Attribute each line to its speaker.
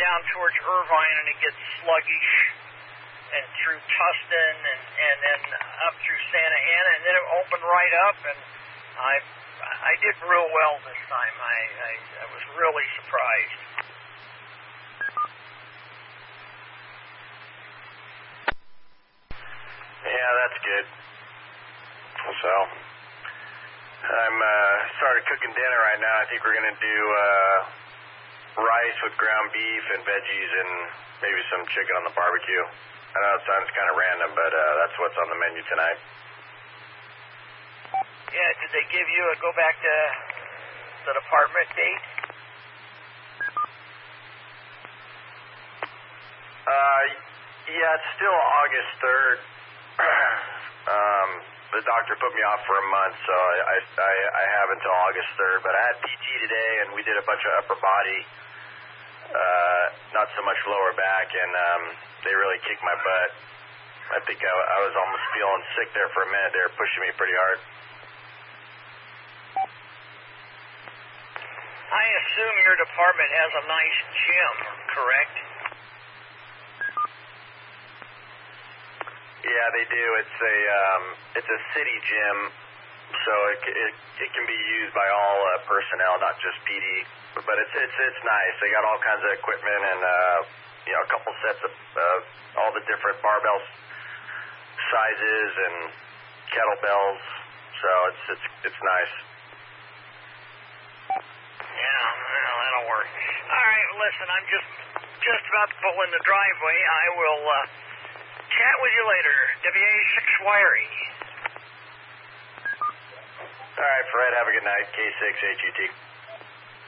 Speaker 1: down towards Irvine, and it gets sluggish, and through Tustin, and then up through Santa Ana, and then it opened right up, and I did real well this time. I was really surprised.
Speaker 2: Yeah, that's good. So, I'm started cooking dinner right now. I think we're going to do rice with ground beef and veggies and maybe some chicken on the barbecue. I know it sounds kind of random, but that's what's on the menu tonight.
Speaker 1: Yeah, did they give you a go back to the department date?
Speaker 2: Yeah, it's still August 3rd. The doctor put me off for a month, so I have until August 3rd. But I had PT today, and we did a bunch of upper body, not so much lower back, and they really kicked my butt. I think I was almost feeling sick there for a minute. They were pushing me pretty hard.
Speaker 1: I assume your department has a nice gym, correct?
Speaker 2: Yeah, they do. It's a city gym, so it can be used by all personnel, not just PD. But it's nice. They got all kinds of equipment and a couple sets of all the different barbell sizes and kettlebells. So it's nice.
Speaker 1: Yeah, well, that'll work. All right, listen, I'm just about to pull in the driveway. I will chat with you later. WA6 Wiry.
Speaker 2: All right, Fred, have a good night. K6HUT.